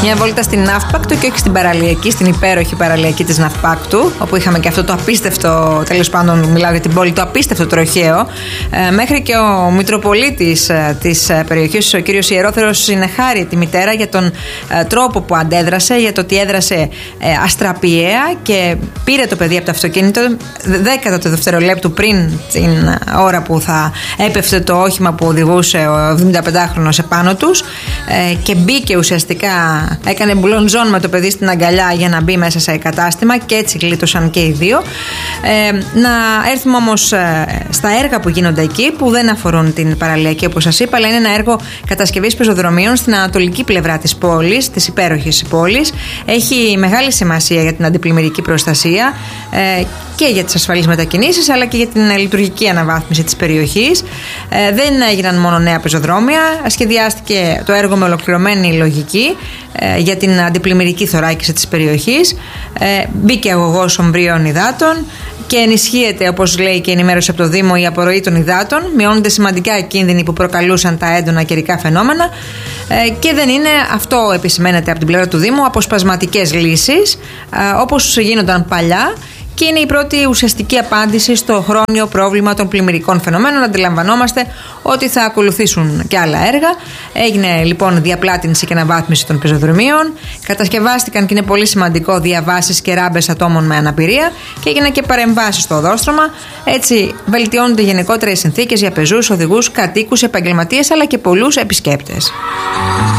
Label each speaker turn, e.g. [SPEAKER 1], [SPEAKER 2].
[SPEAKER 1] μια βόλτα στην Ναύπακτο και όχι στην παραλιακή, στην υπέροχη παραλιακή της Ναυπάκτου, όπου είχαμε και αυτό το απίστευτο, τέλος πάντων μιλάω για την πόλη, το απίστευτο τροχαίο. Μέχρι και ο Μητροπολίτης της περιοχής, ο κύριος Ιερόθερος, συνεχάρει τη μητέρα για τον τρόπο που αντέδρασε, για το ότι έδρασε αστραπιαία και πήρε το παιδί από το αυτοκίνητο 10 του δευτερολέπτου πριν την ώρα που θα έπεφτε το όχημα που οδηγούσε ο 75χρονος επάνω τους, και μπήκε ουσιαστικά, έκανε μπουλονζόν με το παιδί στην αγκαλιά για να μπει μέσα σε κατάστημα και έτσι γλίτωσαν και οι δύο. Να έρθουμε όμως στα έργα που γίνονται εκεί, που δεν αφορούν την παραλιακή όπως σας είπα, αλλά είναι ένα έργο κατασκευής πεζοδρομίων στην ανατολική πλευρά της πόλης, της υπέροχης πόλης. Έχει μεγάλη σημασία για την αντιπλημμυρική προστασία και για τις ασφαλείς μετακινήσεις, αλλά και για την λειτουργική αναβάθμιση της περιοχής. Δεν έγιναν μόνο νέα πεζοδρόμια, σχεδιάστηκε το έργο με ολοκληρωμένη λογική για την αντιπλημμυρική θωράκιση της περιοχής. Μπήκε αγωγός ομπρίων υδάτων και ενισχύεται, όπως λέει και η ενημέρωση από το Δήμο, η απορροή των υδάτων. Μειώνονται σημαντικά οι κίνδυνοι που προκαλούσαν τα έντονα καιρικά φαινόμενα, και δεν είναι, αυτό επισημαίνεται από την πλευρά του Δήμου, αποσπασματικές λύσεις όπως γίνονταν παλιά. Και είναι η πρώτη ουσιαστική απάντηση στο χρόνιο πρόβλημα των πλημμυρικών φαινομένων. Αντιλαμβανόμαστε ότι θα ακολουθήσουν και άλλα έργα. Έγινε λοιπόν διαπλάτηνση και αναβάθμιση των πεζοδρομίων. Κατασκευάστηκαν, και είναι πολύ σημαντικό, διαβάσεις και ράμπες ατόμων με αναπηρία και έγιναν και παρεμβάσεις στο οδόστρωμα. Έτσι βελτιώνονται γενικότερα οι συνθήκες για πεζούς, οδηγούς, κατοίκους, επαγγελματίες αλλά και πολλούς επισκέπτες.